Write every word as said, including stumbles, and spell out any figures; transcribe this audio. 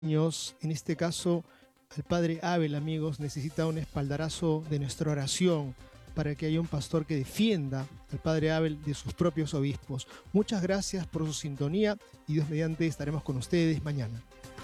Dios, en este caso, el padre Abel, amigos, necesita un espaldarazo de nuestra oración para que haya un pastor que defienda al padre Abel de sus propios obispos. Muchas gracias por su sintonía y Dios mediante estaremos con ustedes mañana.